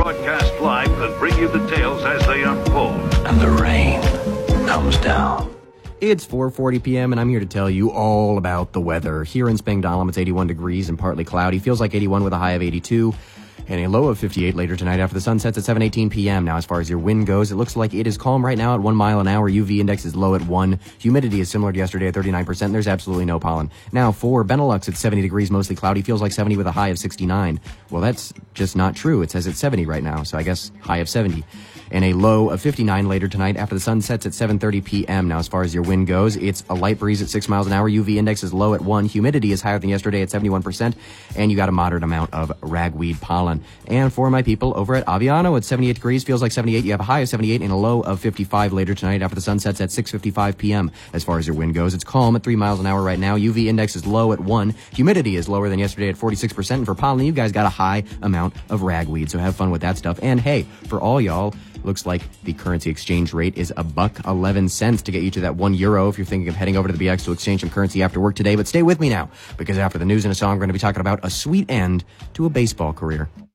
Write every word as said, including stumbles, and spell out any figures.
broadcast live and bring you the tales as they unfold. And the rain comes down. It's four forty p.m. and I'm here to tell you all about the weather. Here in Spangdahlem, it's eighty-one degrees and partly cloudy. Feels like eighty-one with a high of eighty-two. And a low of fifty-eight later tonight after the sun sets at seven eighteen p.m. Now, as far as your wind goes, it looks like it is calm right now at one mile an hour. U V index is low at one. Humidity is similar to yesterday at thirty-nine percent. There's absolutely no pollen. Now, for Benelux, it's seventy degrees, mostly cloudy. Feels like seventy with a high of sixty-nine. Well, that's just not true. It says it's seventy right now, so I guess high of seventy. And a low of fifty-nine later tonight after the sun sets at seven thirty p.m. Now, as far as your wind goes, it's a light breeze at six miles an hour. U V index is low at one. Humidity is higher than yesterday at seventy-one percent. And you got a moderate amount of ragweed pollen. And for my people over at Aviano, it's seventy-eight degrees, feels like seventy-eight. You have a high of seventy-eight and a low of fifty-five later tonight after the sun sets at six fifty-five p.m. As far as your wind goes, it's calm at three miles an hour right now. U V index is low at one. Humidity is lower than yesterday at forty-six percent. And for pollen, you guys got a high amount of ragweed. So have fun with that stuff. And hey, for all y'all, looks like the currency exchange rate is a buck eleven cents to get you to that one euro if you're thinking of heading over to the B X to exchange some currency after work today. But stay with me now, because after the news and a song, we're going to be talking about a sweet end to a baseball career.